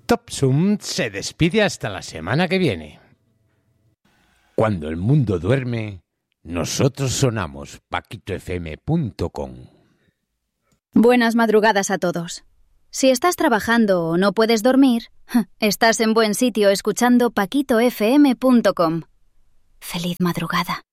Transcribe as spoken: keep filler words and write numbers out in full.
Top Sum se despide hasta la semana que viene. Cuando el mundo duerme, nosotros sonamos paquito f m punto com. Buenas madrugadas a todos. Si estás trabajando o no puedes dormir, estás en buen sitio escuchando paquito f m punto com. Feliz madrugada.